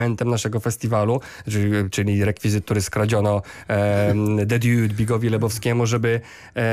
naszego festiwalu, czyli rekwizyt, który skradziono The Dude Bigowi Lebowskiemu, żeby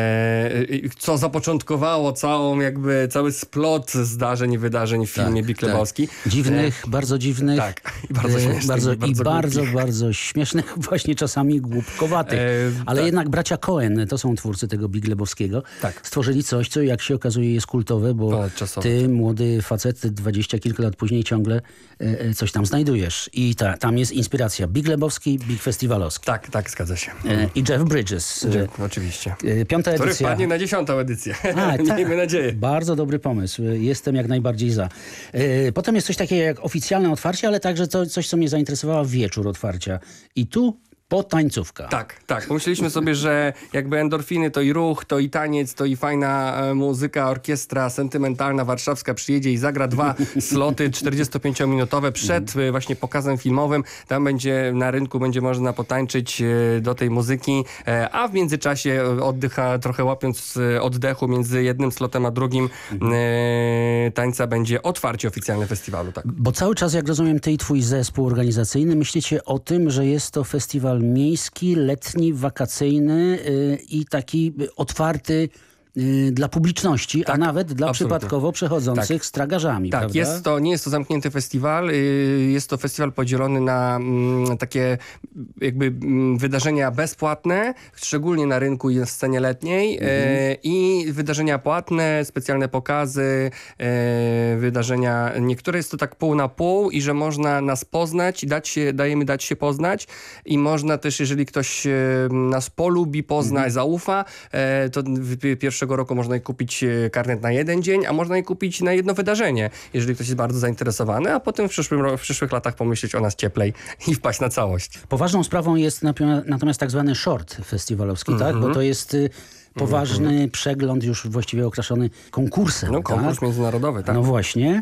co zapoczątkowało cały splot zdarzeń i wydarzeń w filmie Big Lebowski. Dziwnych, bardzo dziwnych. Tak, i bardzo śmiesznych. Bardzo śmiesznych, właśnie czasami głupkowatych. Ale jednak bracia Coen, to są twórcy tego Big Lebowskiego, stworzyli coś, co jak się okazuje jest kultowe, bo ty, młody facet, 20 kilka lat później ciągle coś tam znajdujesz. I tam jest inspiracja. Big Lebowski, Big Festiwalowski. Tak, zgadza się. I Jeff Bridges. Oczywiście. 5. edycja. Który wpadnie na 10. edycję. Miejmy nadzieję. Bardzo dobry pomysł. Jestem jak najbardziej za. Potem jest coś takiego jak oficjalne otwarcie, ale także coś, co mnie zainteresowało, wieczór otwarcia. I tu potańcówka. Tak. Pomyśleliśmy sobie, że jakby endorfiny to i ruch, to i taniec, to i fajna muzyka, orkiestra sentymentalna warszawska przyjedzie i zagra 2 sloty 45-minutowe przed właśnie pokazem filmowym. Tam na rynku będzie można potańczyć do tej muzyki, a w międzyczasie trochę łapiąc oddechu między jednym slotem a drugim tańca będzie otwarcie oficjalne festiwalu. Tak. Bo cały czas, jak rozumiem, ty i twój zespół organizacyjny myślicie o tym, że jest to festiwal miejski, letni, wakacyjny i taki otwarty dla publiczności, a nawet dla przypadkowo przechodzących z tragarzami. Tak, prawda? Nie jest to zamknięty festiwal. Jest to festiwal podzielony na takie jakby wydarzenia bezpłatne, szczególnie na rynku i na scenie letniej i wydarzenia płatne, specjalne pokazy, wydarzenia. Niektóre jest to tak pół na pół i że można nas poznać i dajemy dać się poznać i można też, jeżeli ktoś nas polubi, pozna, zaufa, to pierwszego roku można kupić karnet na 1 dzień, a można je kupić na jedno wydarzenie, jeżeli ktoś jest bardzo zainteresowany, a potem w przyszłych latach pomyśleć o nas cieplej i wpaść na całość. Poważną sprawą jest natomiast tak zwany short festiwalowski, tak? Bo to jest poważny przegląd, już właściwie okraszony konkursem. No, konkurs międzynarodowy, tak. No właśnie.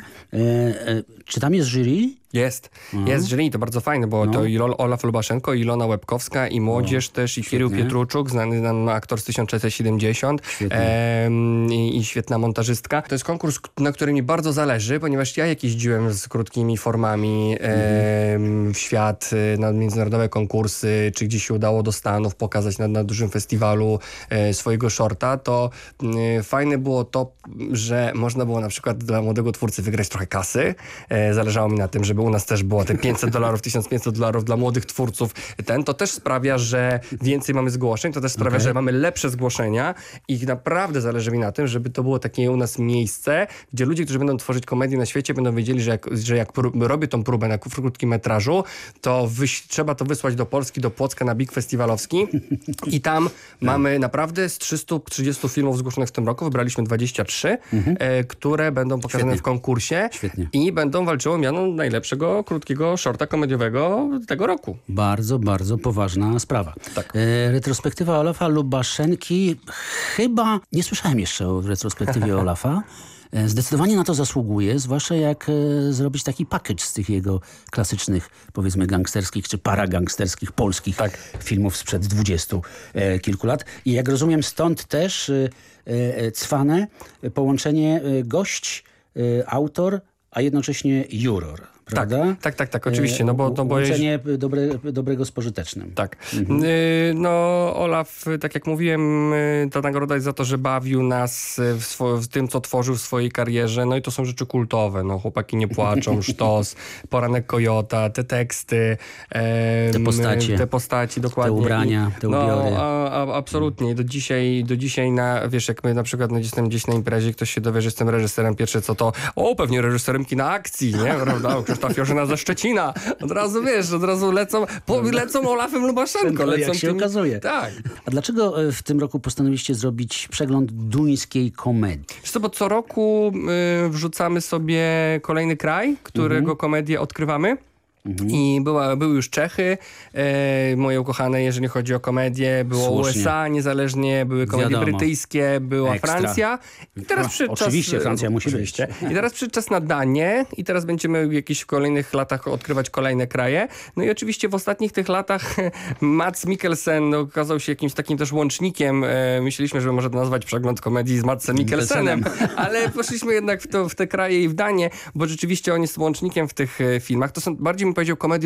Czy tam jest jury? Jest jury, to bardzo fajne, bo to i Olaf Lubaszenko, i Ilona Łebkowska, i młodzież też, i Kirill Pietruczuk, znany nam aktor z 1670 i świetna montażystka. To jest konkurs, na którym mi bardzo zależy, ponieważ ja jeździłem z krótkimi formami w świat, na międzynarodowe konkursy, czy gdzieś się udało do Stanów pokazać na dużym festiwalu swojego shorta, to fajne było to, że można było na przykład dla młodego twórcy wygrać trochę kasy. Zależało mi na tym, żeby u nas też było te $500, $1500 dla młodych twórców. To też sprawia, że więcej mamy zgłoszeń, to też sprawia, że mamy lepsze zgłoszenia i naprawdę zależy mi na tym, żeby to było takie u nas miejsce, gdzie ludzie, którzy będą tworzyć komedię na świecie, będą wiedzieli, że jak robię tą próbę na krótkim metrażu, to trzeba to wysłać do Polski, do Płocka na Big Festiwalowski i tam mamy naprawdę z 330 filmów zgłoszonych w tym roku, wybraliśmy 23, które będą pokazane w konkursie i będą walczyły o miano najlepszego krótkiego shorta komediowego tego roku. Bardzo, bardzo poważna sprawa. Tak. Retrospektywa Olafa Lubaszenki. Chyba nie słyszałem jeszcze o retrospektywie Olafa. Zdecydowanie na to zasługuje, zwłaszcza jak zrobić taki package z tych jego klasycznych, powiedzmy, gangsterskich czy paragangsterskich polskich filmów sprzed 20 kilku lat. I jak rozumiem, stąd też cwane połączenie gość, autor, a jednocześnie juror. Prawda? Tak, oczywiście. Łączenie dobrego z pożytecznym. Tak. Olaf, tak jak mówiłem, ta nagroda jest za to, że bawił nas w tym, co tworzył w swojej karierze. No i to są rzeczy kultowe. No, Chłopaki nie płaczą, Sztos, Poranek Kojota, te teksty. Te postaci, dokładnie. Te ubrania, te ubiory. Absolutnie. Do dzisiaj jak my na przykład jestem gdzieś na imprezie, ktoś się dowie, że jestem reżyserem, pierwsze co to, pewnie reżyserem kina akcji, nie? Prawda? Krzysztof Jorzyna ze Szczecina. Od razu lecą Olafem Lubaszenko. Jak się okazuje. Tak. A dlaczego w tym roku postanowiliście zrobić przegląd duńskiej komedii? Wiesz co, bo co roku wrzucamy sobie kolejny kraj, którego komedię odkrywamy. I były już Czechy, moje ukochane, jeżeli chodzi o komedię, było USA niezależnie, były komedie brytyjskie, była Francja. I teraz oczywiście, Francja musi być. I teraz przyszedł czas na Danię i teraz będziemy w kolejnych latach odkrywać kolejne kraje. No i oczywiście w ostatnich tych latach Mads Mikkelsen okazał się jakimś takim też łącznikiem. Myśleliśmy, że może to nazwać przegląd komedii z Madsem Mikkelsenem, ale poszliśmy jednak w te kraje i w Danię, bo rzeczywiście on jest łącznikiem w tych filmach. To są bardziej powiedział, komedię